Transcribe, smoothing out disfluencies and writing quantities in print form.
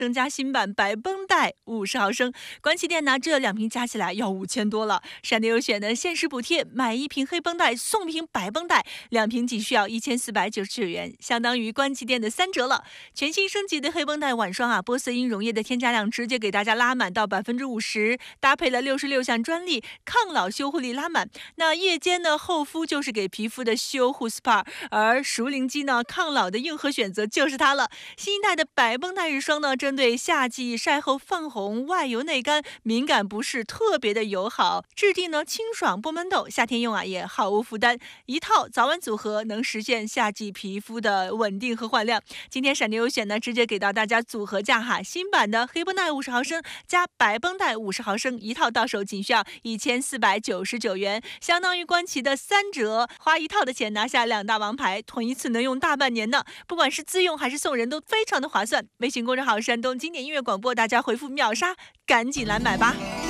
增加新版白绷带50毫升，关旗店呢这2瓶加起来要5000多了。闪电优选的限时补贴，买1瓶黑绷带送1瓶白绷带，2瓶仅需要1499元，相当于关旗店的3折了。全新升级的黑绷带晚霜啊，玻色因溶液的添加量直接给大家拉满到50%，搭配了66项专利，抗老修护力拉满。那夜间呢，厚敷就是给皮肤的修护 SPA， 而熟龄肌呢，抗老的硬核选择就是它了。新一代的白绷带日霜呢，针对夏季晒后泛红、外油内干、敏感不适特别的友好，质地呢清爽不闷痘，夏天用啊也毫无负担。一套早晚组合能实现夏季皮肤的稳定和焕亮。今天闪电优选呢，直接给到大家组合价哈，新版的黑绷带50毫升加白绷带50毫升，一套到手仅需要1499元，相当于关旗的3折，花一套的钱拿下2大王牌，囤一次能用大半年呢。不管是自用还是送人都非常的划算。微信公众号山东经典音乐广播，大家回复秒杀赶紧来买吧。